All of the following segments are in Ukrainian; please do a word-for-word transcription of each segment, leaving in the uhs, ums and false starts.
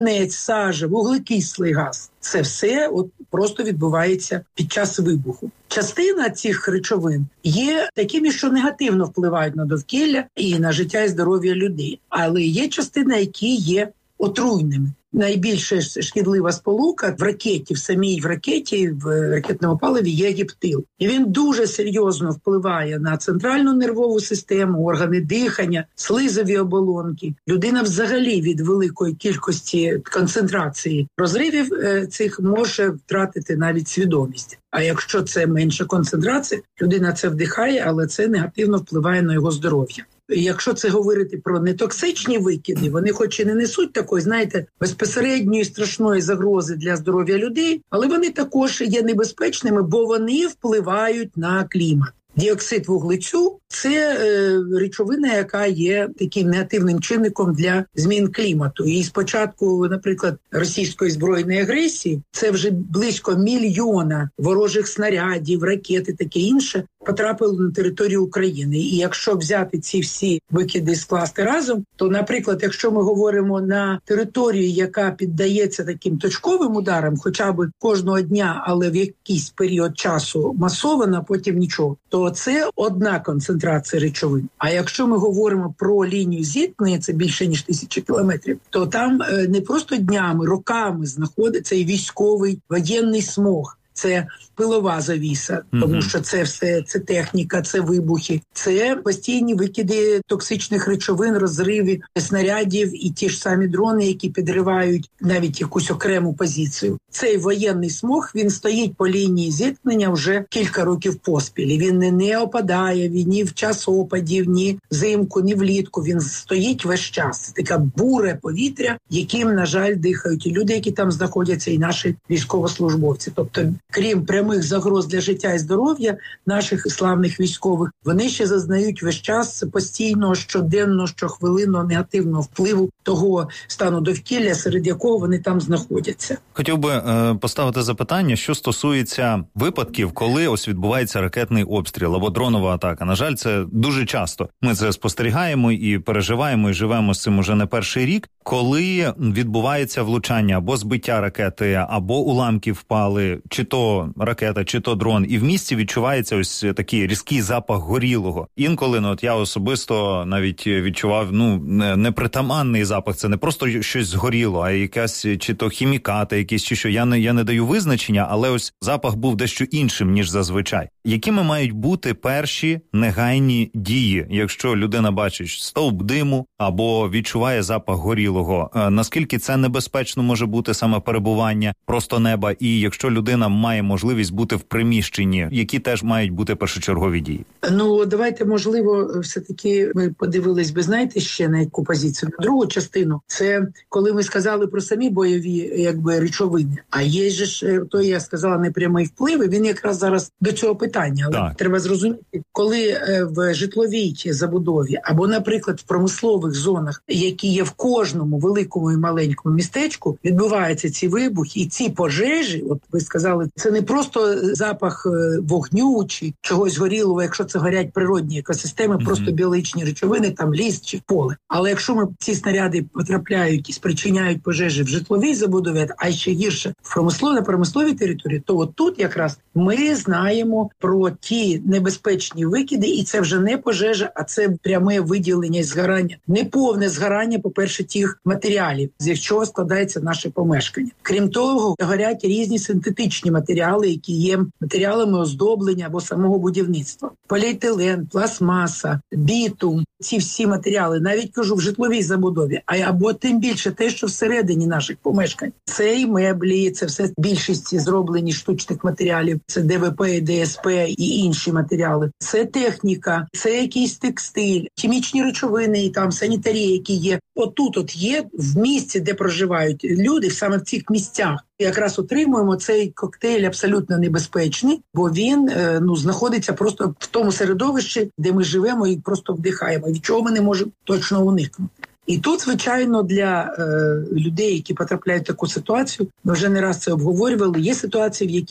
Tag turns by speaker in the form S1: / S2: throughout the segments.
S1: вогнець, сажа, вуглекислий газ. Це все от просто відбувається під час вибуху. Частина цих речовин є такими, що негативно впливають на довкілля і на життя і здоров'я людей. Але є частина, які є отруйними. Найбільше шкідлива сполука в ракеті, в самій в ракеті, в ракетному паливі є гептил. І він дуже серйозно впливає на центральну нервову систему, органи дихання, слизові оболонки. Людина взагалі від великої кількості концентрації розривів цих може втратити навіть свідомість. А якщо це менша концентрація, людина це вдихає, але це негативно впливає на його здоров'я. Якщо це говорити про нетоксичні викиди, вони хоч і не несуть такої, знаєте, безпосередньої страшної загрози для здоров'я людей, але вони також є небезпечними, бо вони впливають на клімат. Діоксид вуглецю – це е, речовина, яка є таким негативним чинником для змін клімату. І спочатку, наприклад, російської збройної агресії, це вже близько мільйона ворожих снарядів, ракет і таке інше потрапило на територію України. І якщо взяти ці всі викиди і скласти разом, то, наприклад, якщо ми говоримо на територію, яка піддається таким точковим ударам, хоча б кожного дня, але в якийсь період часу масово, потім нічого, то це одна концентрація речовин. А якщо ми говоримо про лінію зіткнення, це більше ніж тисячі кілометрів, то там не просто днями, роками знаходиться і військовий воєнний смог. Це пилова завіса, тому mm-hmm. що це все, це техніка, це вибухи, це постійні викиди токсичних речовин, розриви снарядів і ті ж самі дрони, які підривають навіть якусь окрему позицію. Цей воєнний смог, він стоїть по лінії зіткнення вже кілька років поспіль. І він не, не опадає, він ні в час опадів, ні взимку, ні влітку. Він стоїть весь час. Це така буре повітря, яким, на жаль, дихають і люди, які там знаходяться, і наші військовослужбовці. Тобто, крім прямих загроз для життя і здоров'я наших славних військових, вони ще зазнають весь час постійно, щоденно, щохвилинно негативного впливу того стану довкілля, серед якого вони там знаходяться.
S2: Хотів би е, поставити запитання, що стосується випадків, коли ось відбувається ракетний обстріл або дронова атака. На жаль, це дуже часто. Ми це спостерігаємо і переживаємо, і живемо з цим уже не перший рік. Коли відбувається влучання або збиття ракети, або уламки впали, чи то ракета, чи то дрон, і в місті відчувається ось такий різкий запах горілого. Інколи, ну от я особисто навіть відчував, ну, непритаманний запах. Це не просто щось згоріло, а якась чи то хімікати, якісь чи що. Я не, я не даю визначення, але ось запах був дещо іншим, ніж зазвичай. Якими мають бути перші негайні дії, якщо людина бачить стовп диму або відчуває запах горілого? Наскільки це небезпечно може бути саме перебування просто неба? І якщо людина має можливість бути в приміщенні, які теж мають бути першочергові дії?
S1: Ну, давайте, можливо, все-таки ми подивились би, знаєте, ще на яку позицію. Другу частину, це коли ми сказали про самі бойові, якби, речовини. А є ж, то я сказала, непрямий вплив, і він якраз зараз до цього питання. Але так. Треба зрозуміти, коли в житловій забудові або, наприклад, в промислових зонах, які є в кожному великому і маленькому містечку, відбуваються ці вибухи і ці пожежі, от ви сказали, це не просто запах вогню чи чогось горілого, якщо це горять природні екосистеми, mm-hmm. просто біологічні речовини, там ліс чи поле. Але якщо ми ці снаряди потрапляють і спричиняють пожежі в житловій забудові, а ще гірше в промисловій, промисловій території, то от тут якраз ми знаємо про ті небезпечні викиди, і це вже не пожежа, а це пряме виділення і згорання. Неповне згорання, по-перше, тих матеріалів, з якого складається наше помешкання. Крім того, горять різні синтетичні матеріали, які є матеріалами оздоблення або самого будівництва. Поліетилен, пластмаса, бітум, ці всі матеріали, навіть, кажу, в житловій забудові, а або тим більше те, що всередині наших помешкань. Це і меблі, це все більшість зроблені штучних матеріалів, це ДВП, ДСП і інші матеріали. Це техніка, це якийсь текстиль, хімічні речовини і там санітарія, які є. Отут от є в місці, де проживають люди, саме в цих місцях. Якраз отримуємо цей коктейль абсолютно небезпечний, бо він ну знаходиться просто в тому середовищі, де ми живемо і просто вдихаємо, від чого ми не можемо точно уникнути. І тут, звичайно, для е, людей, які потрапляють в таку ситуацію, ми вже не раз це обговорювали, є ситуації, в яких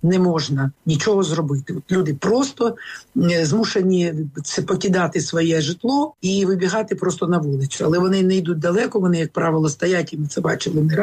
S1: не можна нічого зробити. От люди просто змушені це покидати своє житло і вибігати просто на вулицю. Але вони не йдуть далеко, вони, як правило, стоять, і ми це бачили не раз.